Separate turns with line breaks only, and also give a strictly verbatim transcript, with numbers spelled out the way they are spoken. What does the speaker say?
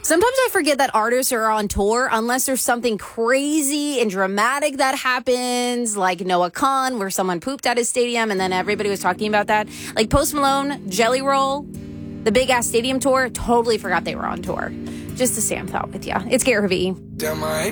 Sometimes I forget that artists are on tour unless there's something crazy and dramatic that happens, like Noah Khan, where someone pooped at his stadium, and then everybody was talking about that. Like Post Malone, Jelly Roll, the big ass stadium tour, totally forgot they were on tour. Just to Sam thought with you. It's Gary V.